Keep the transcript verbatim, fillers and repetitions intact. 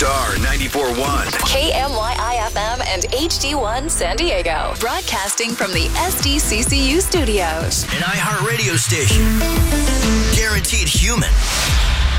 Star ninety-four point one. K M Y I F M and H D one San Diego. Broadcasting from the S D C C U studios. An iHeartRadio station. Guaranteed human.